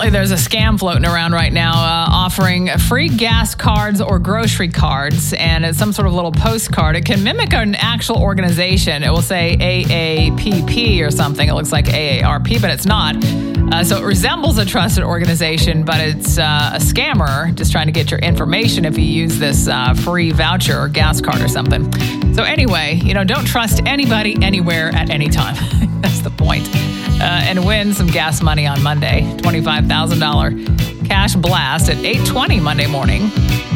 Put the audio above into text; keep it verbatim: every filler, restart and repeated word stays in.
apparently there's a scam floating around right now uh, offering free gas cards or grocery cards, and it's some sort of little postcard. It can mimic an actual organization. It will say A A P P or something. It looks like A A R P, but it's not. Uh, so it resembles a trusted organization, but it's uh, a scammer just trying to get your information if you use this uh, free voucher or gas card or something. So anyway, you know, don't trust anybody anywhere at any time. That's the point. Uh, and win some gas money on Monday. twenty-five thousand dollars cash blast at eight twenty Monday morning.